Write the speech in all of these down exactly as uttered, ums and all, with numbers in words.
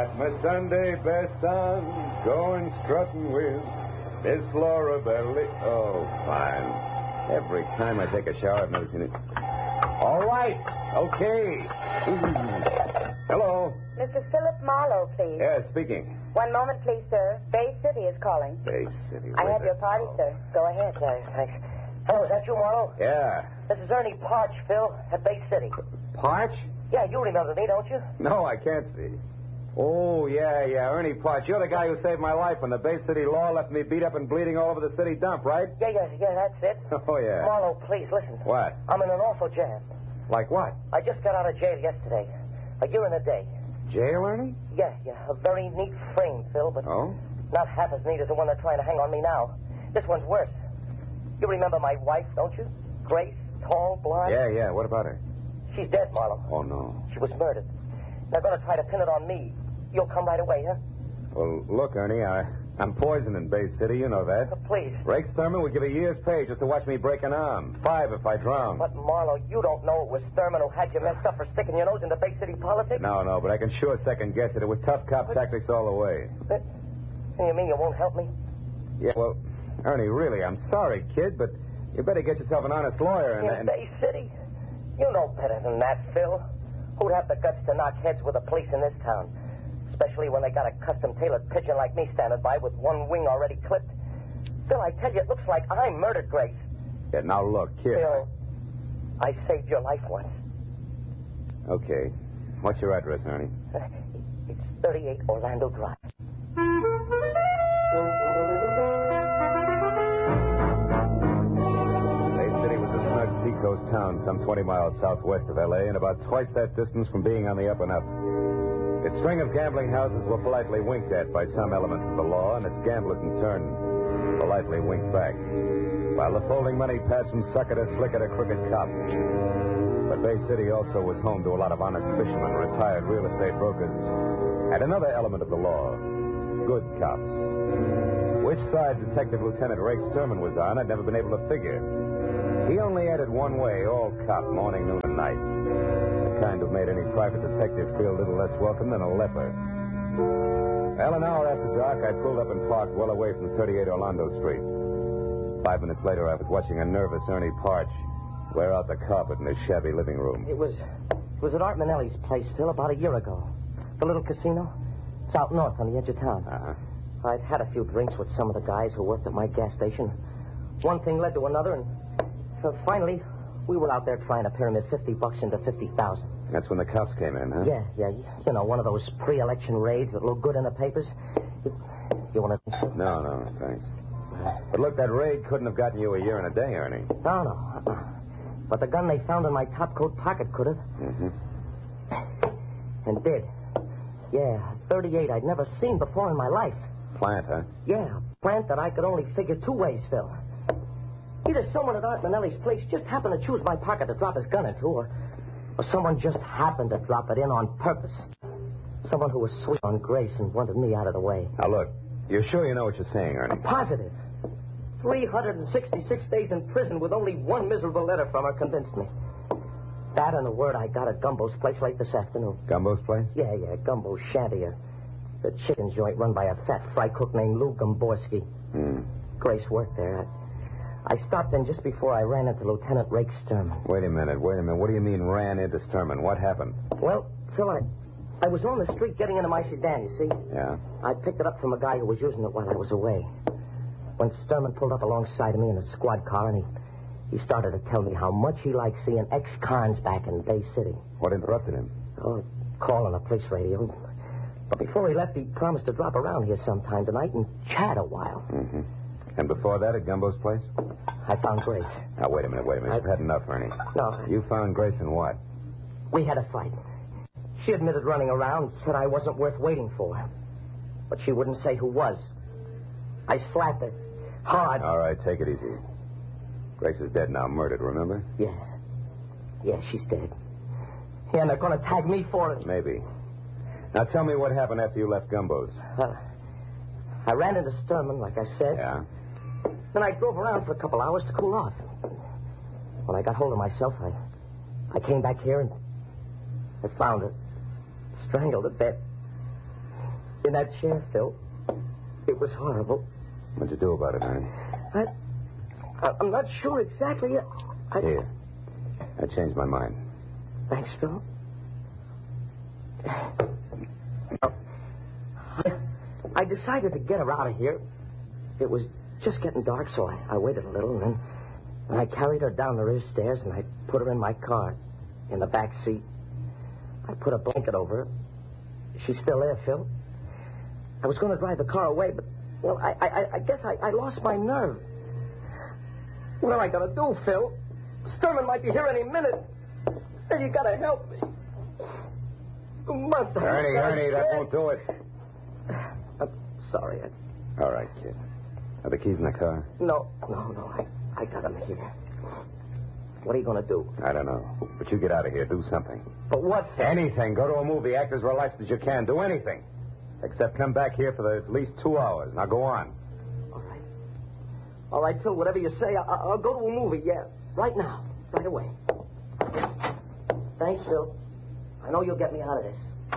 Got my Sunday best on, going strutting with Miss Laura Beverly. Oh, fine. Every time I take a shower, I've never seen it. All right. Okay. Hello. Mister Philip Marlowe, please. Yeah, speaking. One moment, please, sir. Bay City is calling. Bay City. I where's have your that? party, Oh. sir. Go ahead. Okay, thanks. Hello, is that you, Marlowe? Yeah. This is Ernie Parch, Phil, at Bay City. Parch? Yeah, you remember me, don't you? No, I can't see. Oh, yeah, yeah, Ernie Parch. You're the guy who saved my life when the Bay City law left me beat up and bleeding all over the city dump, right? Yeah, yeah, yeah, that's it. Oh, yeah. Marlowe, please, listen. What? I'm in an awful jam. Like what? I just got out of jail yesterday. A year and a day. Jail, Ernie? Yeah, yeah, a very neat frame, Phil, but Oh? not half as neat as the one they're trying to hang on me now. This one's worse. You remember my wife, don't you? Grace, tall, blonde. Yeah, yeah. What about her? She's dead, Marlowe. Oh, no. She was murdered. They're going to try to pin it on me. You'll come right away, huh? Well, look, Ernie, I, I'm poisoned in Bay City. You know that. Uh, please. Rake Sturman would give a year's pay just to watch me break an arm. Five if I drown. But, Marlowe, you don't know it was Thurman who had you messed up for sticking your nose into Bay City politics? No, no, but I can sure second guess it. It was tough cop But- tactics all the way. But, you mean you won't help me? Yeah, well, Ernie, really, I'm sorry, kid, but you better get yourself an honest lawyer and... In and... Bay City? You know better than that, Phil. Who'd have the guts to knock heads with the police in this town? Especially when they got a custom-tailored pigeon like me standing by with one wing already clipped. Phil, I tell you, it looks like I murdered Grace. Yeah, now look, kid. Phil, I saved your life once. Okay. What's your address, Ernie? It's thirty-eight Orlando Drive. Bay City was a snug seacoast town some twenty miles southwest of L A and about twice that distance from being on the up and up. Its string of gambling houses were politely winked at by some elements of the law, and its gamblers in turn politely winked back, while the folding money passed from sucker to slicker to crooked cop. But Bay City also was home to a lot of honest fishermen, retired real estate brokers, and another element of the law, good cops. Which side Detective Lieutenant Rake Sturman was on, I'd never been able to figure. He only added one way, all cop, morning, noon, and night. The kind who made any private detective feel a little less welcome than a leper. Well, an hour after dark, I pulled up and parked well away from thirty-eight Orlando Street. Five minutes later, I was watching a nervous Ernie Parch wear out the carpet in his shabby living room. It was it was at Art Manelli's place, Phil, about a year ago. The little casino. It's out north on the edge of town. Uh-huh. I'd had a few drinks with some of the guys who worked at my gas station. One thing led to another, and so finally, we were out there trying to pyramid fifty bucks into fifty thousand. That's when the cops came in, huh? Yeah, yeah. You know, one of those pre-election raids that look good in the papers. You, you want to... No, no, thanks. But look, that raid couldn't have gotten you a year and a day, Ernie. No, no. Uh-uh. But the gun they found in my top coat pocket could have. Mm-hmm. And did. Yeah, thirty-eight I'd never seen before in my life. Plant, huh? Yeah, a plant that I could only figure two ways, Phil. Either someone at Art Manelli's place just happened to choose my pocket to drop his gun into, or, or someone just happened to drop it in on purpose. Someone who was sweet on Grace and wanted me out of the way. Now, look, you're sure you know what you're saying, Ernie? I'm positive. three hundred sixty-six days in prison with only one miserable letter from her convinced me. That and the word I got at Gumbo's place late this afternoon. Gumbo's place? Yeah, yeah, Gumbo's shanty. Uh, the chicken joint run by a fat fry cook named Lou Gomborski. Hmm. Grace worked there. I, I stopped in just before I ran into Lieutenant Rake Sturman. Wait a minute, wait a minute. What do you mean ran into Sturman? What happened? Well, Phil, I, I was on the street getting into my sedan, you see. Yeah? I picked it up from a guy who was using it while I was away. When Sturman pulled up alongside of me in a squad car, and he, he started to tell me how much he liked seeing ex-cons back in Bay City. What interrupted him? Oh, call on the police radio. But before he left, he promised to drop around here sometime tonight and chat a while. Mm-hmm. And before that, at Gumbo's place? I found Grace. Now, wait a minute, wait a minute. I... You've had enough, Ernie. No. You found Grace in what? We had a fight. She admitted running around, said I wasn't worth waiting for. But she wouldn't say who was. I slapped her. Hard. All right, take it easy. Grace is dead now, murdered, remember? Yeah. Yeah, she's dead. Yeah, and they're going to tag me for it. Maybe. Now, tell me what happened after you left Gumbo's. Uh, I ran into Sturman, like I said. Yeah? Then I drove around for a couple hours to cool off. When I got hold of myself, I, I came back here and I found her strangled to death. In that chair, Phil. It was horrible. What'd you do about it, Ernie? I, I I'm not sure exactly. I... Here. I changed my mind. Thanks, Phil. I, I decided to get her out of here. It was just getting dark, so I, I waited a little, and then and I carried her down the rear stairs, and I put her in my car, in the back seat. I put a blanket over her. She's still there, Phil. I was going to drive the car away, but, well, I I, I guess I, I lost my nerve. What am I going to do, Phil? Sturman might be here any minute. You got to help me. You must have. Ernie, Ernie, that won't do it. I'm sorry. I... All right, kid. Are the keys in the car? No, no, no. I, I got them here. What are you going to do? I don't know. But you get out of here. Do something. But what, Phil? Anything. Go to a movie. Act as relaxed as you can. Do anything. Except come back here for the, at least two hours. Now go on. All right. All right, Phil, whatever you say, I, I'll go to a movie, yeah. Right now. Right away. Thanks, Phil. I know you'll get me out of this.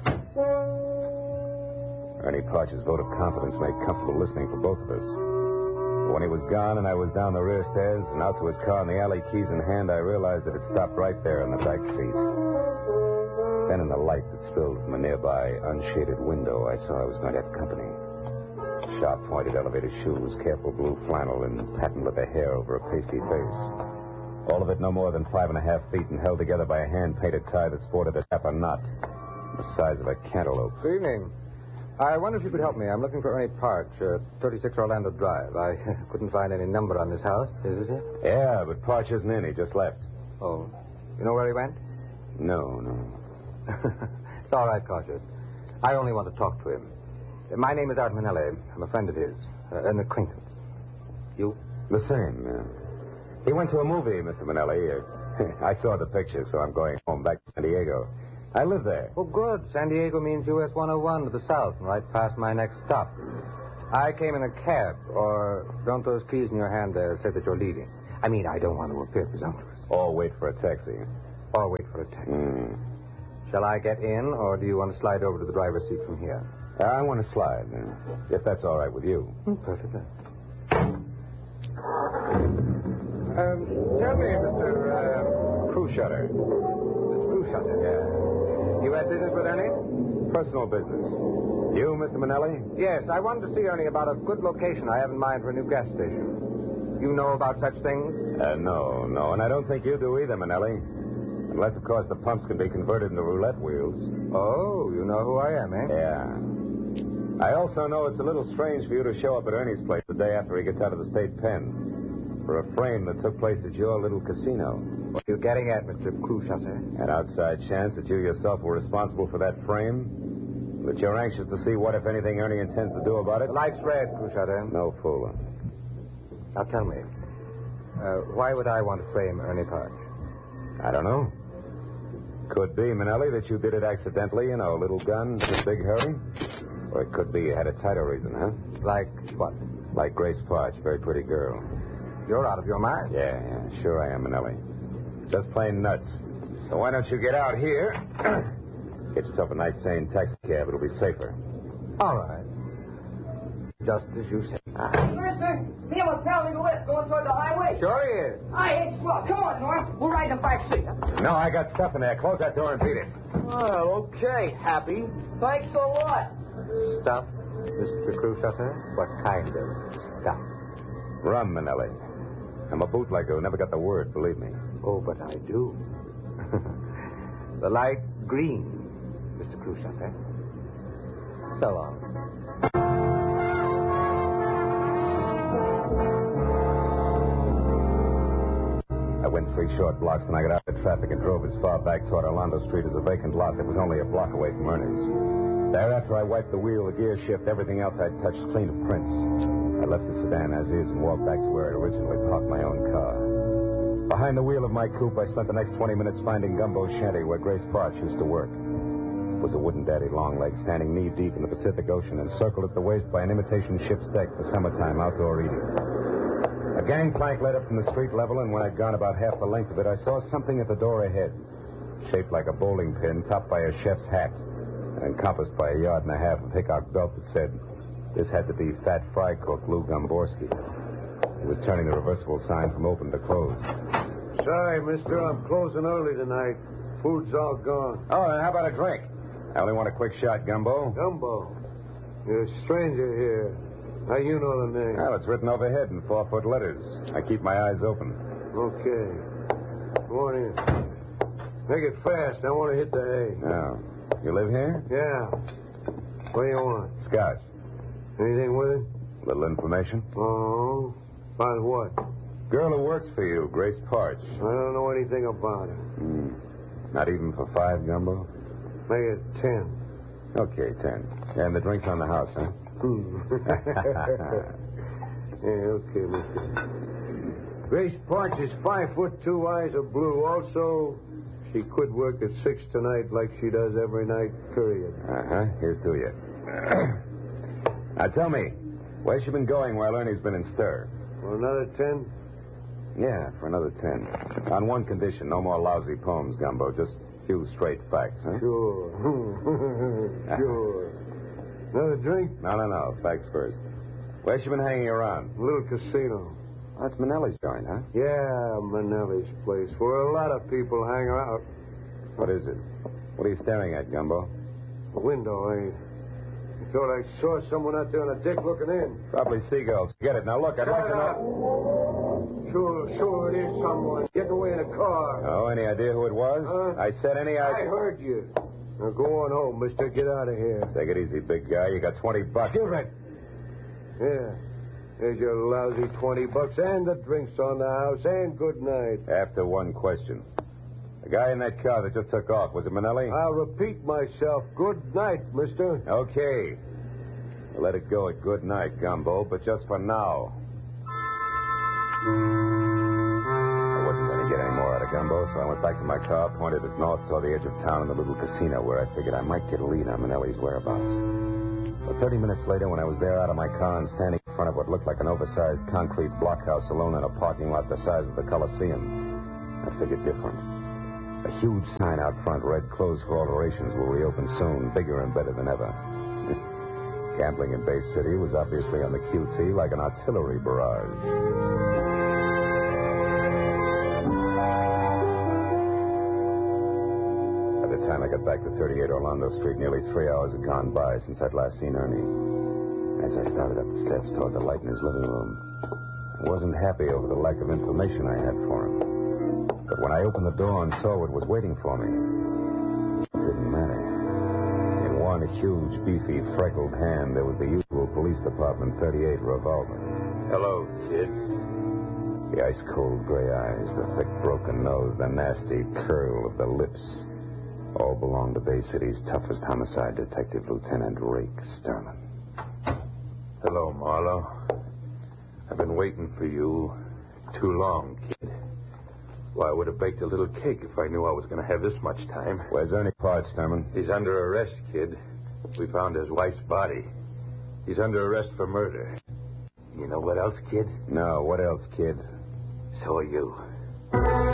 Ernie Parch's vote of confidence made comfortable listening for both of us. But when he was gone and I was down the rear stairs and out to his car in the alley, keys in hand, I realized that it stopped right there in the back seat. Then in the light that spilled from a nearby unshaded window, I saw I was going to have company. Sharp-pointed elevator shoes, careful blue flannel, and patent leather hair over a pasty face. All of it no more than five and a half feet and held together by a hand-painted tie that sported a dapper knot the size of a cantaloupe. Good evening. I wonder if you could help me. I'm looking for Ernie Parch, uh, thirty-six Orlando Drive. I couldn't find any number on this house. Is this it? Yeah, but Parch isn't in. He just left. Oh. You know where he went? No, no. It's all right, Cautious. I only want to talk to him. My name is Art Manelli. I'm a friend of his. Uh, an acquaintance. You? The same, yeah. He went to a movie, Mister Manelli. Uh, I saw the picture, so I'm going home back to San Diego. I live there. Oh, good. San Diego means U S one oh one to the south and right past my next stop. I came in a cab, or don't those keys in your hand there say that you're leaving? I mean, I don't want to appear presumptuous. Or wait for a taxi. Or wait for a taxi. Mm. Shall I get in, or do you want to slide over to the driver's seat from here? Uh, I want to slide, uh, if that's all right with you. Mm, perfectly. Um, tell me, Mister Uh, Cruishutter. Mister Cruishutter? Yeah. You had business with Ernie? Personal business. You, Mister Manelli? Yes, I wanted to see Ernie about a good location I have in mind for a new gas station. You know about such things? Uh, no, no, and I don't think you do either, Manelli. Unless, of course, the pumps can be converted into roulette wheels. Oh, you know who I am, eh? Yeah. I also know it's a little strange for you to show up at Ernie's place the day after he gets out of the state pen for a frame that took place at your little casino. What are you getting at, Mister Cruishutter? An outside chance that you yourself were responsible for that frame? That you're anxious to see what, if anything, Ernie intends to do about it? The light's red, Cruishutter. No fooling. Now tell me, uh, why would I want to frame Ernie Parch? I don't know. Could be, Manelli, that you did it accidentally, you know, a little gun, in a big hurry. Or it could be you had a tighter reason, huh? Like what? Like Grace Parch, very pretty girl. You're out of your mind. Yeah, yeah, sure I am, Manelli. Just plain nuts. So why don't you get out here? Get yourself a nice, sane taxi cab. It'll be safer. All right. Just as you say. Mister, me and my pal in the west going toward the highway. Sure he is. I ain't swell. Come on, Norm. We'll ride in the back seat. No, I got stuff in there. Close that door and beat it. Oh, okay, Happy. Thanks a lot. Stuff, Mister Cruishutter? What kind of stuff? Rum, Manelli. I'm a bootlegger who never got the word, believe me. Oh, but I do. The light's green, Mister Cruishutter. So long. I went three short blocks and I got out of traffic and drove as far back toward Orlando Street as a vacant lot that was only a block away from Ernie's. Thereafter, I wiped the wheel, the gear shift, everything else I'd touched clean of prints. I left the sedan as is and walked back to where I'd originally parked my own car. Behind the wheel of my coupe, I spent the next twenty minutes finding Gumbo's shanty where Grace Parch used to work. It was a wooden daddy long leg standing knee-deep in the Pacific Ocean, encircled at the waist by an imitation ship's deck for summertime outdoor eating. A gangplank led up from the street level, and when I'd gone about half the length of it, I saw something at the door ahead, shaped like a bowling pin topped by a chef's hat. and encompassed by a yard and a half of Hickok belt that said, this had to be Fat Fry Cook Lou Gomborski. He was turning the reversible sign from open to closed. Sorry, mister, I'm closing early tonight. Food's all gone. Oh, and how about a drink? I only want a quick shot, Gumbo. Gumbo? You're a stranger here. How you know the name? Well, it's written overhead in four-foot letters. I keep my eyes open. Okay. Go on in. Make it fast. I want to hit the hay. Now, you live here? Yeah. What do you want? Scotch. Anything with it? Little information. Oh. About what? Girl who works for you, Grace Parch. I don't know anything about her. Hmm. Not even for five, Gumbo? Make it ten. Okay, ten. And the drink's on the house, huh? Hmm. Yeah, okay, mister. Grace Parch is five foot two, eyes are blue. Also, she could work at six tonight like she does every night, period. Uh-huh. Here's to you. Now, tell me, where's she been going while Ernie's been in stir? For another ten? Yeah, for another ten. On one condition, no more lousy poems, Gumbo. Just a few straight facts, huh? Sure. Sure. Another drink? No, no, no. Facts first. Where's she been hanging around? A little casino. Oh, that's Manelli's joint, huh? Yeah, Manelli's place, where a lot of people hang out. What is it? What are you staring at, Gumbo? The window, I... I thought I saw someone out there on a deck looking in. Probably seagulls. Get it. Now, look, I'd like to know... Sure, sure, it is someone. Getting away in a car. Oh, any idea who it was? Huh? I said any I idea... heard you. Now go on home, mister. Get out of here. Take it easy, big guy. You got twenty bucks. Give it. Yeah. There's your lousy twenty bucks and the drinks on the house and good night. After one question. The guy in that car that just took off, was it Manelli? I'll repeat myself. Good night, mister. Okay. We'll let it go at good night, Gumbo, but just for now. I wasn't going to get any more out of Gumbo, so I went back to my car, pointed it north toward the edge of town and the little casino where I figured I might get a lead on Manelli's whereabouts. But thirty minutes later, when I was there out of my car and standing in front of what looked like an oversized concrete blockhouse alone in a parking lot the size of the Coliseum, I figured different. A huge sign out front read, closed for alterations, will reopen soon, bigger and better than ever. Gambling in Bay City was obviously on the Q T like an artillery barrage. By the time I got back to thirty-eight Orlando Street, nearly three hours had gone by since I'd last seen Ernie. As I started up the steps toward the light in his living room, I wasn't happy over the lack of information I had for him. But when I opened the door and saw what was waiting for me, it didn't matter. In one huge, beefy, freckled hand, there was the usual police department thirty-eight revolver. Hello, kid. The ice-cold gray eyes, the thick, broken nose, the nasty curl of the lips, all belonged to Bay City's toughest homicide detective, Lieutenant Rake Sterling. Hello, Marlowe. I've been waiting for you too long, kid. Why, I would have baked a little cake if I knew I was going to have this much time. Where's Ernie Parch, Sterling? He's under arrest, kid. We found his wife's body. He's under arrest for murder. You know what else, kid? No, what else, kid? So are you.